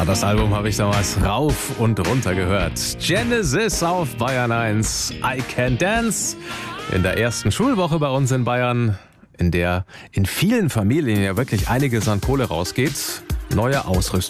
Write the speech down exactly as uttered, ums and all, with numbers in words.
das Album habe ich damals rauf und runter gehört. Genesis auf Bayern eins, I Can Dance. In der ersten Schulwoche bei uns in Bayern, in der in vielen Familien ja wirklich einiges an Kohle rausgeht. Neue Ausrüstung